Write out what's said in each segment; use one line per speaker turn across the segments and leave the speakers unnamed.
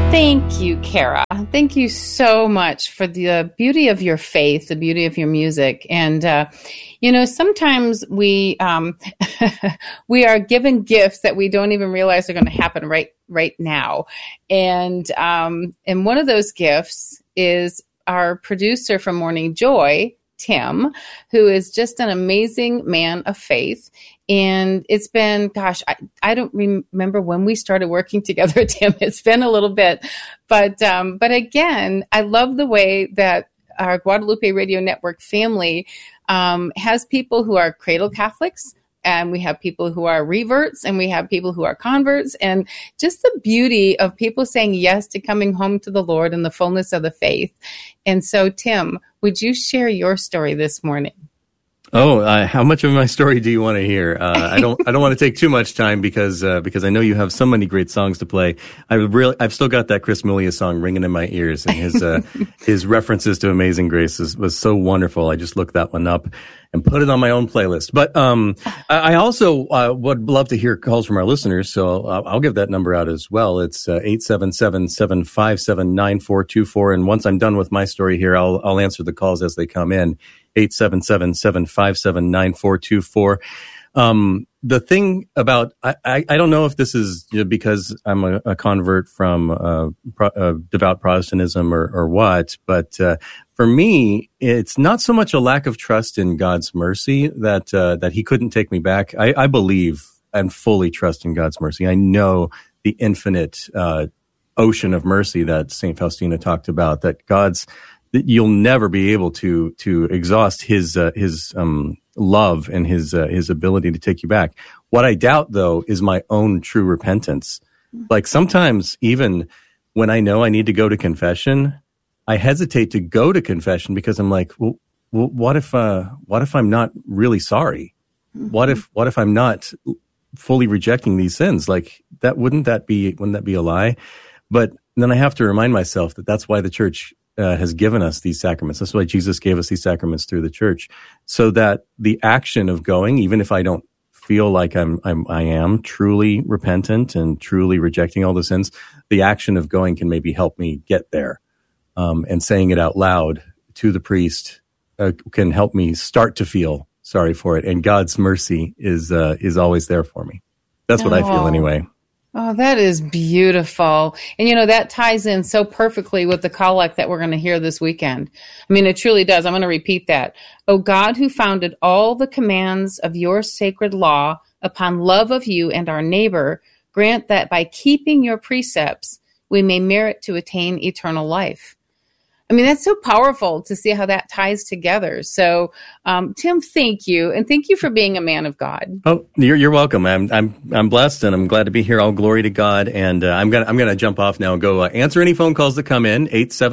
Thank you, Kara. Thank you so much for the beauty of your faith, the beauty of your music. And, sometimes we we are given gifts that we don't even realize are going to happen right now. And one of those gifts is our producer from Morning Joy, Tim, who is just an amazing man of faith. And it's been, I don't remember when we started working together, Tim. It's been a little bit, but again, I love the way that our Guadalupe Radio Network family has people who are cradle Catholics, and we have people who are reverts, and we have people who are converts, and just the beauty of people saying yes to coming home to the Lord in the fullness of the faith. And so, Tim, would you share your story this morning?
Oh, how much of my story do you want to hear? I don't want to take too much time because I know you have so many great songs to play. I've still got that Chris Milius song ringing in my ears, and his references to Amazing Grace was so wonderful. I just looked that one up and put it on my own playlist. But I also would love to hear calls from our listeners, so I'll give that number out as well. It's 877-757-9424, and once I'm done with my story here, I'll answer the calls as they come in. 877-757-9424. The thing about, I don't know if this is because I'm a convert from devout Protestantism or what, but for me, it's not so much a lack of trust in God's mercy that he couldn't take me back. I believe and fully trust in God's mercy. I know the infinite ocean of mercy that St. Faustina talked about, that you'll never be able to exhaust his love and his ability to take you back. What I doubt, though, is my own true repentance. Like sometimes, even when I know I need to go to confession, I hesitate to go to confession because I'm like, well, what if I'm not really sorry? What if I'm not fully rejecting these sins? Like wouldn't that be a lie? But then I have to remind myself that that's why the church has given us these sacraments. That's why Jesus gave us these sacraments through the church, so that the action of going, even if I don't feel like I am truly repentant and truly rejecting all the sins, the action of going can maybe help me get there. And saying it out loud to the priest can help me start to feel sorry for it. And God's mercy is always there for me. That's what I feel anyway.
Oh, that is beautiful. And, that ties in so perfectly with the collect that we're going to hear this weekend. I mean, it truly does. I'm going to repeat that. O God, who founded all the commands of your sacred law upon love of you and our neighbor, grant that by keeping your precepts, we may merit to attain eternal life. I mean, that's so powerful to see how that ties together. So, Tim, thank you. And thank you for being a man of God.
Oh, you're welcome. I'm blessed, and I'm glad to be here. All glory to God. And I'm gonna jump off now and go answer any phone calls that come in,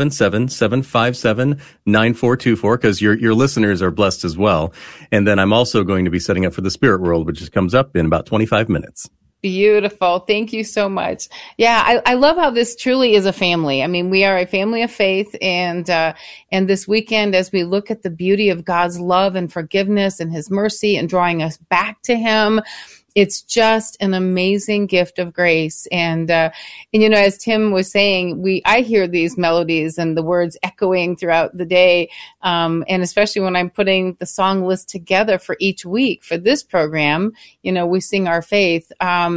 877-757-9424, because your listeners are blessed as well. And then I'm also going to be setting up for the Spirit World, which comes up in about 25 minutes.
Beautiful. Thank you so much. Yeah, I love how this truly is a family. I mean, we are a family of faith, and this weekend, as we look at the beauty of God's love and forgiveness and his mercy and drawing us back to him, it's just an amazing gift of grace. And as Tim was saying, I hear these melodies and the words echoing throughout the day. And especially when I'm putting the song list together for each week for this program, we sing our faith.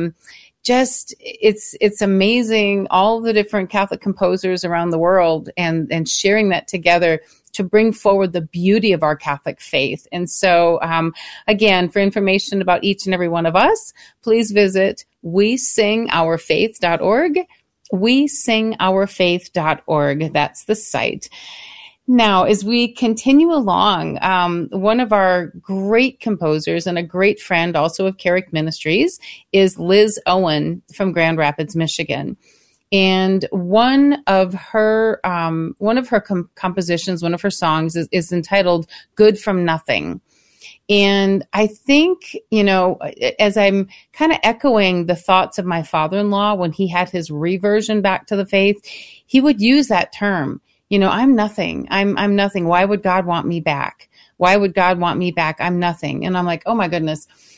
It's amazing, all the different Catholic composers around the world and sharing that together to bring forward the beauty of our Catholic faith. And so, again, for information about each and every one of us, please visit wesingourfaith.org. wesingourfaith.org. That's the site. Now, as we continue along, one of our great composers and a great friend also of Carrick Ministries is Liz Owen from Grand Rapids, Michigan. And one of her compositions, one of her songs is entitled Good from Nothing. And I think, as I'm kind of echoing the thoughts of my father-in-law when he had his reversion back to the faith, he would use that term. I'm nothing. I'm nothing. Why would God want me back? Why would God want me back? I'm nothing. And I'm like, oh my goodness.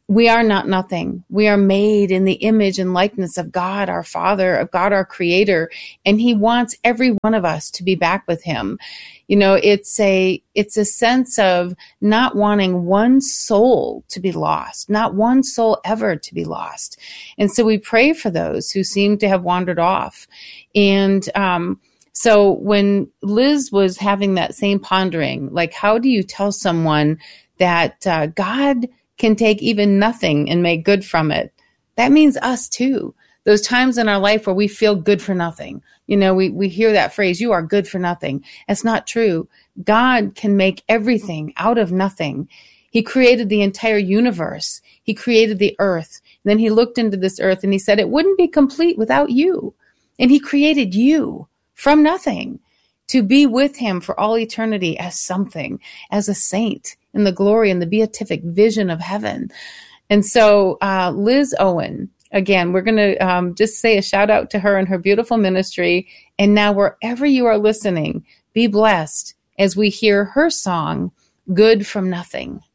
we are not nothing. We are made in the image and likeness of God, our Father, of God, our Creator, and He wants every one of us to be back with Him. You know, it's a sense of not wanting one soul to be lost, not one soul ever to be lost. And so we pray for those who seem to have wandered off. And so when Liz was having that same pondering, like, how do you tell someone that God can take even nothing and make good from it? That means us too. Those times in our life where we feel good for nothing. You know, we hear that phrase, you are good for nothing. That's not true. God can make everything out of nothing. He created the entire universe. He created the earth. And then He looked into this earth and He said, it wouldn't be complete without you. And He created you from nothing to be with Him for all eternity as something, as a saint in the glory and the beatific vision of heaven. And so Liz Owen, again, we're going to just say a shout out to her and her beautiful ministry. And now wherever you are listening, be blessed as we hear her song, Good from Nothing.